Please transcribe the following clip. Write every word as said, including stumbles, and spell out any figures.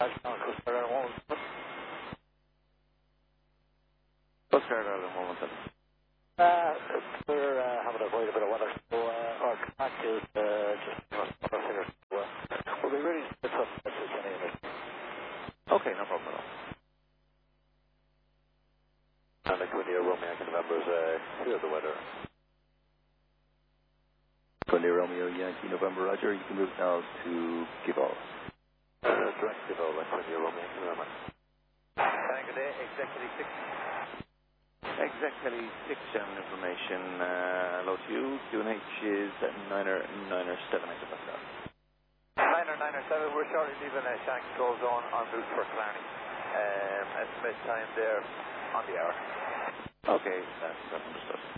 That's not Coast Guard at the moment. Coast Guard at the moment, then. Uh, we're uh, having a quite a bit of weather, so uh, our track is uh, just another figure. So, uh, we'll be ready to get some messages anyway. Okay, no problem at all. And like when you're Romeo Yankee November is uh, clear the weather. Sunday Romeo Yankee November Roger, you can move now to Gibal. Uh, direct Gibal, like when you're Romeo Yankee November. Thank you, exactly six. Exactly six German information. Uh, hello to you. Q N H is at niner niner seven. I suppose. niner niner seven, we're shortly leaving a Shank Control Zone en route for Clarny. Um, estimate time there on the hour. Okay, that's, that's understood.